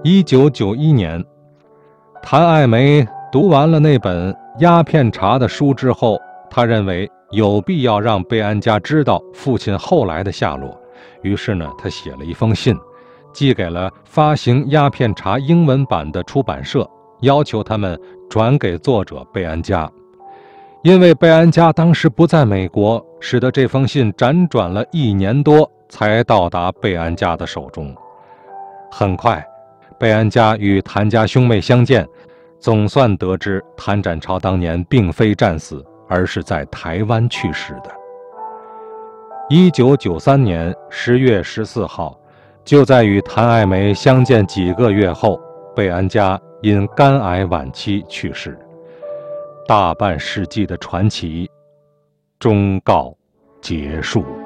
1991年，谭爱梅读完了那本《鸦片茶》的书之后，她认为有必要让贝安佳知道父亲后来的下落，于是呢，她写了一封信，寄给了发行《鸦片茶》英文版的出版社，要求他们转给作者贝安佳。因为贝安佳当时不在美国，使得这封信辗转了1年多才到达贝安佳的手中。很快，贝安佳与谭家兄妹相见，总算得知谭展超当年并非战死，而是在台湾去世的。1993年10月14号，就在与谭爱梅相见几个月后，贝安佳因肝癌晚期去世。大半世纪的传奇终告结束。